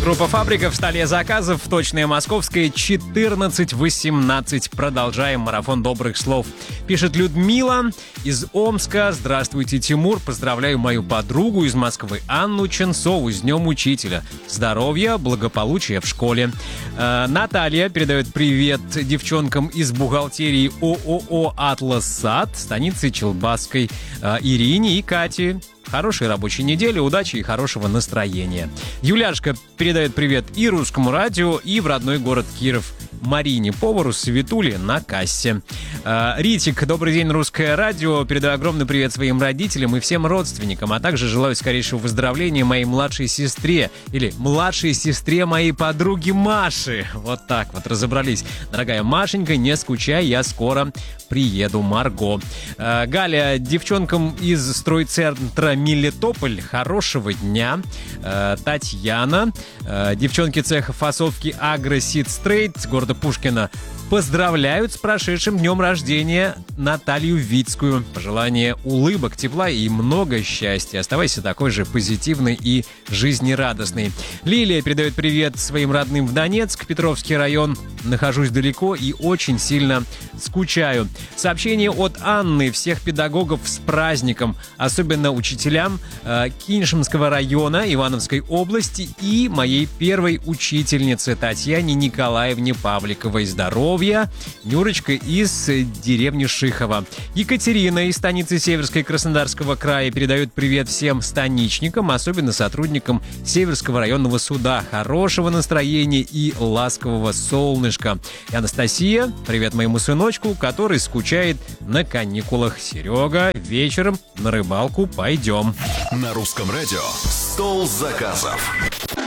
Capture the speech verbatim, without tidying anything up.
Группа «Фабрика» в столе заказов, точное московское четырнадцать восемнадцать. Продолжаем марафон добрых слов. Пишет Людмила из Омска. Здравствуйте, Тимур. Поздравляю мою подругу из Москвы Анну Ченцову с Днем Учителя. Здоровья, благополучия в школе. Э, Наталья передает привет девчонкам из бухгалтерии ООО «Атлас Сад», станицы Челбасской, э, Ирине и Кате. Хорошей рабочей недели, удачи и хорошего настроения. Юляшка передает привет и русскому радио, и в родной город Киров Марине, повару Светуле на кассе. Э, Ритик, добрый день, русское радио. Передаю огромный привет своим родителям и всем родственникам, а также желаю скорейшего выздоровления моей младшей сестре или младшей сестре моей подруги Маши. Вот так вот разобрались. Дорогая Машенька, не скучай, я скоро приеду, Марго. Э, Галя, девчонкам из стройцентра Мелитополь хорошего дня. Э, Татьяна, э, девчонки цеха фасовки Агросид Стрейт города Пушкина поздравляют с прошедшим днем рождения Наталью Вицкую. Пожелание улыбок, тепла и много счастья. Оставайся такой же позитивной и жизнерадостной. Лилия передает привет своим родным в Донецк, Петровский район. Нахожусь далеко и очень сильно скучаю. Сообщение от Анны. Всех педагогов с праздником, особенно учителям э, Кинешемского района Ивановской области и моей первой учительнице Татьяне Николаевне Павликовой. Здоровья. Нюрочка из деревни Шихова. Екатерина из станицы Северской Краснодарского края передает привет всем станичникам, особенно сотрудникам Северского районного суда. Хорошего настроения и ласкового солнышка. И Анастасия, привет моему сыночку, который скучает на каникулах. Серега, вечером на рыбалку пойдем. На русском радио «Стол заказов».